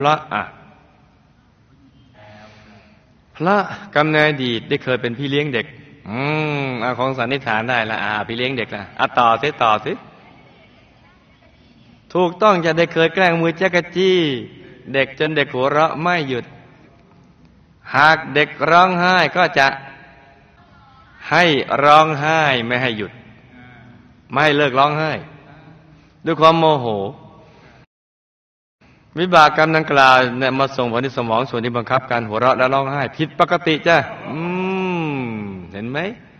พระพระกำเนิดอดีตได้เคยเป็นพี่เลี้ยงเด็กเอาของสันนิษฐานได้ละพี่เลี้ยงเด็กละต่อสิถูกต้องจะได้เคยแกล้งมือจักรจี้เด็กจนเด็กหัวเราะไม่หยุดหากเด็กร้องไห้ก็จะให้ร้องไห้ไม่ให้หยุดไม่ให้เลิกร้องไห้ด้วยความโมโหวิบากกรรมดังกล่าวเนี่ยมาส่งผลที่สมองส่วนที่บังคับการหัวเราะและร้องไห้ผิดปกติจ้ะเห็นไหม